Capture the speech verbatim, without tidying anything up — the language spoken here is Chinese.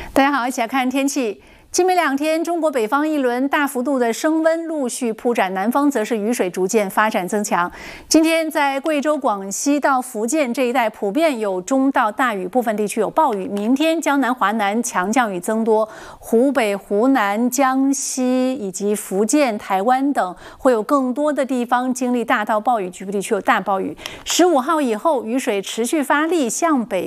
大家好，一起来看天气。今明两天，中国北方一轮大幅度的升温陆续铺展，南方则是雨水逐渐发展增强。今天在贵州、广西到福建这一带，普遍有中到大雨，部分地区有暴雨。明天江南、华南强降雨增多，湖北、湖南、江西以及福建、台湾等会有更多的地方经历大到暴雨，局部地区有大暴雨。十五号以后，雨水持续发力，向北